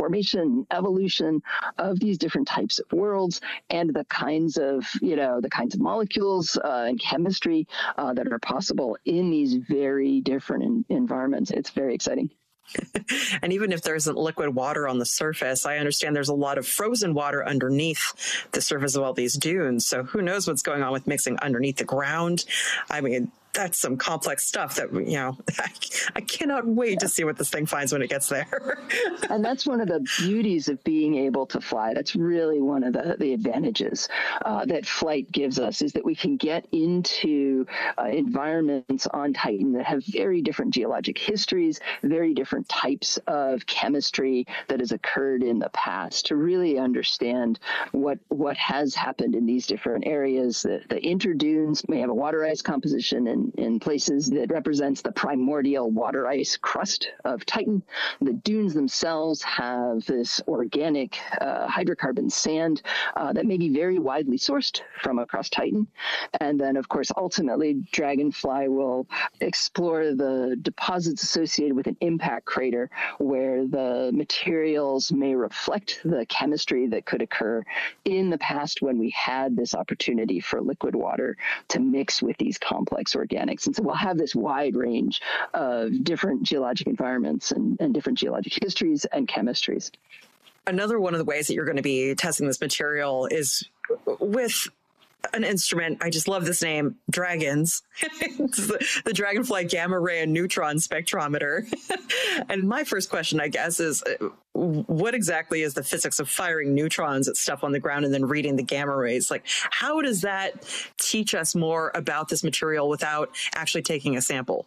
formation, evolution of these different types of worlds, and the kinds of molecules and chemistry that are possible in these very different environments. It's very exciting. And even if there isn't liquid water on the surface, I understand there's a lot of frozen water underneath the surface of all these dunes. So who knows what's going on with mixing underneath the ground? I mean, that's some complex stuff that, I cannot wait to see what this thing finds when it gets there. And that's one of the beauties of being able to fly. That's really one of the advantages that flight gives us, is that we can get into environments on Titan that have very different geologic histories, very different types of chemistry that has occurred in the past, to really understand what has happened in these different areas. The interdunes may have a water ice composition in places that represents the primordial water ice crust of Titan. The dunes themselves have this organic hydrocarbon sand that may be very widely sourced from across Titan. And then, of course, ultimately, Dragonfly will explore the deposits associated with an impact crater, where the materials may reflect the chemistry that could occur in the past when we had this opportunity for liquid water to mix with these complex organics. And so we'll have this wide range of different geologic environments and different geologic histories and chemistries. Another one of the ways that you're going to be testing this material is with an instrument. I just love this name, DRAGONS. the Dragonfly Gamma Ray and Neutron Spectrometer. And my first question, I guess, is what exactly is the physics of firing neutrons at stuff on the ground and then reading the gamma rays? Like, how does that teach us more about this material without actually taking a sample?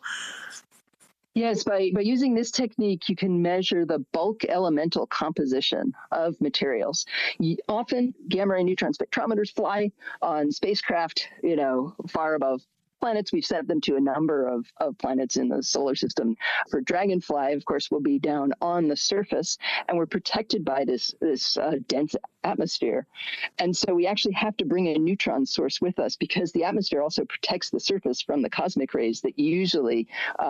Yes, by using this technique, you can measure the bulk elemental composition of materials. Often, gamma ray neutron spectrometers fly on spacecraft, far above planets. We've sent them to a number of planets in the solar system. For Dragonfly, of course, we'll be down on the surface, and we're protected by this dense atmosphere. And so we actually have to bring a neutron source with us, because the atmosphere also protects the surface from the cosmic rays that usually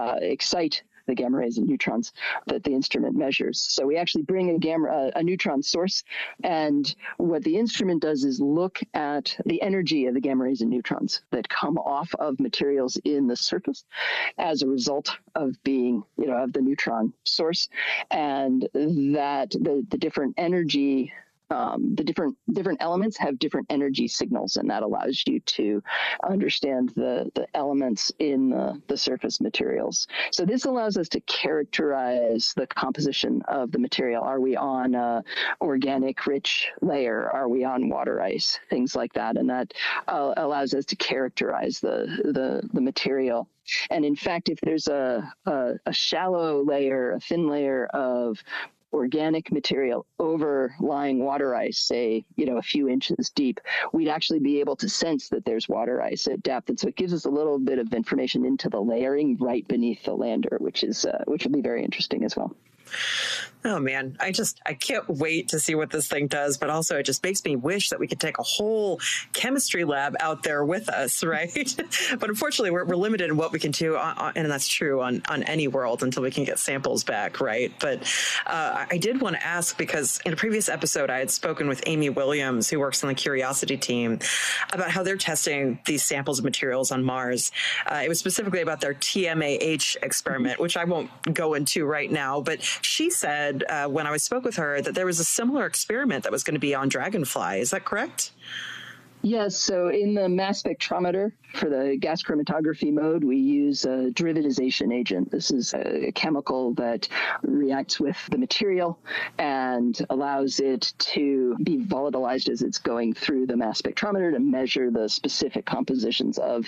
excite the gamma rays and neutrons that the instrument measures. So we actually bring a neutron source, and what the instrument does is look at the energy of the gamma rays and neutrons that come off of materials in the surface as a result of being, of the neutron source, and that the different energy, the different elements have different energy signals, and that allows you to understand the elements in the surface materials. So this allows us to characterize the composition of the material. Are we on a organic rich layer? Are we on water ice? Things like that, and that allows us to characterize the material. And in fact, if there's a shallow layer, a thin layer of organic material overlying water ice, say, a few inches deep, we'd actually be able to sense that there's water ice at depth. And so it gives us a little bit of information into the layering right beneath the lander, which will be very interesting as well. Oh man, I can't wait to see what this thing does, but also it just makes me wish that we could take a whole chemistry lab out there with us, right? But unfortunately, we're limited in what we can do, and that's true on any world until we can get samples back, right? But I did want to ask, because in a previous episode, I had spoken with Amy Williams, who works on the Curiosity team, about how they're testing these samples of materials on Mars. It was specifically about their TMAH experiment, which I won't go into right now, but she said when I spoke with her that there was a similar experiment that was going to be on Dragonfly. Is that correct? Yes. So in the mass spectrometer for the gas chromatography mode, we use a derivatization agent. This is a chemical that reacts with the material and allows it to be volatilized as it's going through the mass spectrometer to measure the specific compositions of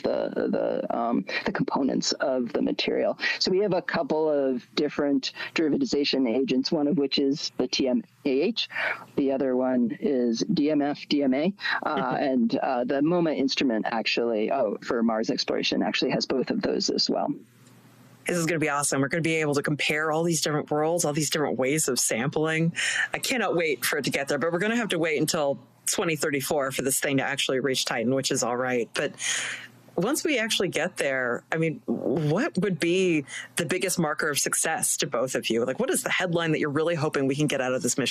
the components of the material. So we have a couple of different derivatization agents, one of which is the TMAH. The other one is DMF, DMA, and the MOMA instrument actually, for Mars exploration, actually has both of those as well. This is going to be awesome. We're going to be able to compare all these different worlds, all these different ways of sampling. I cannot wait for it to get there, but we're going to have to wait until 2034 for this thing to actually reach Titan, which is all right. But once we actually get there, I mean, what would be the biggest marker of success to both of you? Like, what is the headline that you're really hoping we can get out of this mission?